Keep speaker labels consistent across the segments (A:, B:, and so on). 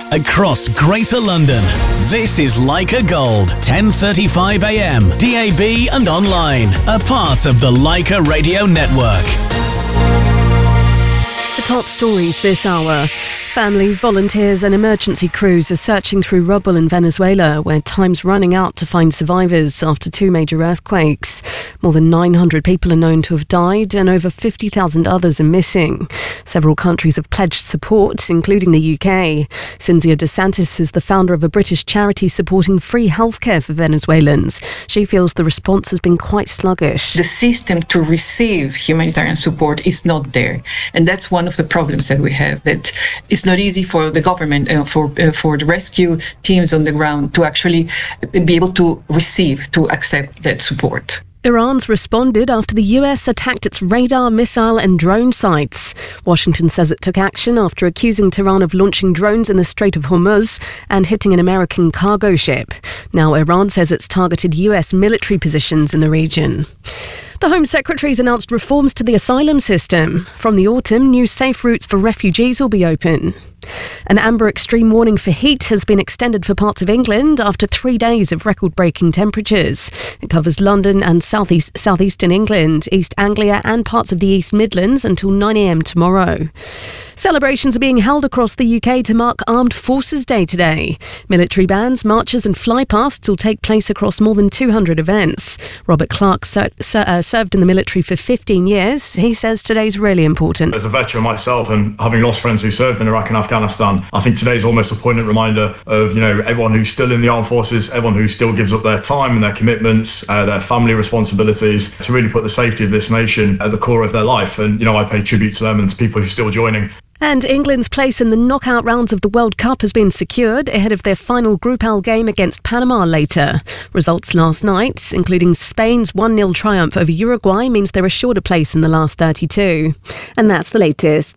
A: across Greater London. This is Leica Gold, 10:35 a.m. DAB and online. A part of the Leica Radio Network.
B: The top stories this hour. Families, volunteers and emergency crews are searching through rubble in Venezuela, where time's running out to find survivors after two major earthquakes. More than 900 people are known to have died and over 50,000 others are missing. Several countries have pledged support, including the UK. Cynthia DeSantis is the founder of a British charity supporting free healthcare for Venezuelans. She feels the response has been quite sluggish.
C: The system to receive humanitarian support is not there. And that's one of the problems that we have, that it's not easy for the government, for the rescue teams on the ground to actually be able to accept that support.
B: Iran's responded after the US attacked its radar, missile and drone sites. Washington says it took action after accusing Tehran of launching drones in the Strait of Hormuz and hitting an American cargo ship. Now Iran says it's targeted US military positions in the region. The Home Secretary's announced reforms to the asylum system. From the autumn, new safe routes for refugees will be open. An amber extreme warning for heat has been extended for parts of England after 3 days of record-breaking temperatures. It covers London and southeastern England, East Anglia and parts of the East Midlands until 9 a.m. tomorrow. Celebrations are being held across the UK to mark Armed Forces Day today. Military bands, marches and flypasts will take place across more than 200 events. Robert Clark served in the military for 15 years. He says today's really important.
D: As a veteran myself and having lost friends who served in Iraq and Afghanistan, I think today's almost a poignant reminder of, everyone who's still in the armed forces, everyone who still gives up their time and their commitments, their family responsibilities to really put the safety of this nation at the core of their life. And, I pay tribute to them and to people who are still joining.
B: And England's place in the knockout rounds of the World Cup has been secured ahead of their final Group L game against Panama later. Results last night, including Spain's 1-0 triumph over Uruguay, means they're assured a place in the last 32. And that's the latest.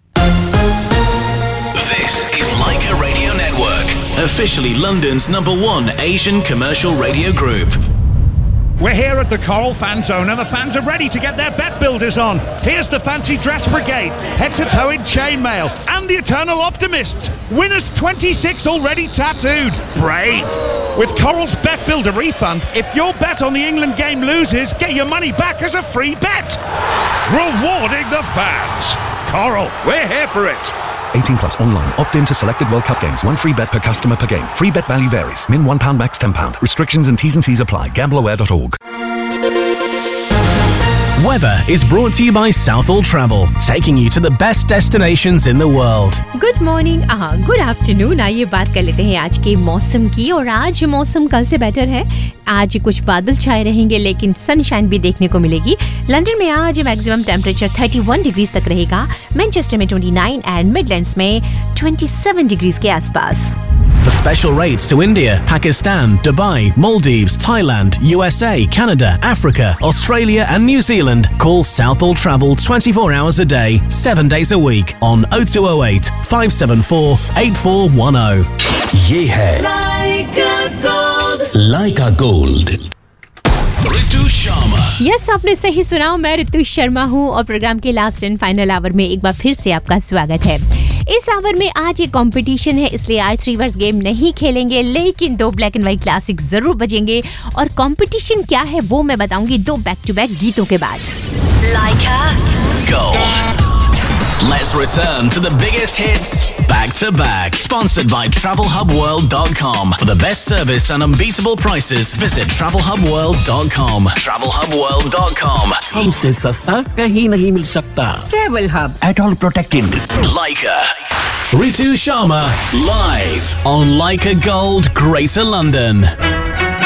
A: This is Leica Radio Network, officially London's #1 Asian commercial radio group.
E: We're here at the Coral Fan Zone and the fans are ready to get their bet builders on. Here's the Fancy Dress Brigade, head-to-toe in chainmail, and the Eternal Optimists. Winners 26 already tattooed. Brave. With Coral's Bet Builder refund, if your bet on the England game loses, get your money back as a free bet. Rewarding the fans. Coral, we're here for it.
F: 18 plus online. Opt in to selected World Cup games. One free bet per customer per game. Free bet value varies. Min £1, max £10. Restrictions and T's and C's apply. Gambleaware.org.
A: Weather is brought to you by Southall Travel, taking you to the best destinations in the world.
G: Good morning good afternoon. आइए बात कर लेते हैं आज के मौसम की। और आज मौसम कल से बेटर है। आज कुछ बादल छाए रहेंगे लेकिन सनशाइन भी देखने को मिलेगी। लंदन में आज मैक्सिमम टेम्परेचर 31 डिग्रीज तक रहेगा, मैनचेस्टर में 29 एंड मिडलैंड्स में 27 डिग्रीज के आसपास।
A: For special rates to India, Pakistan, Dubai, Maldives, Thailand, USA, Canada, Africa, Australia and New Zealand, call Southall Travel 24 hours a day, 7 days a week on 0208 574 8410.
H: ये है Leica Gold.
A: Ritu Sharma.
G: Yes, आपने सही सुना। मैं ऋतु शर्मा हूँ और programme के last and final our में एक बार फिर से आपका स्वागत है। इस आवर में आज एक कंपटीशन है, इसलिए आज 3 वर्स गेम नहीं खेलेंगे, लेकिन 2 ब्लैक एंड व्हाइट क्लासिक जरूर बजेंगे। और कंपटीशन क्या है वो मैं बताऊंगी 2 बैक टू बैक गीतों के बाद।
A: Leica Gold. Let's return to the biggest hits back to back. Sponsored by TravelHubWorld.com. For the best service and unbeatable prices, visit TravelHubWorld.com. TravelHubWorld.com.
H: हमसे सस्ता कहीं नहीं मिल सकता। Travel Hub. At all protected.
A: Leica. Ritu Sharma live on Leica Gold, Greater London.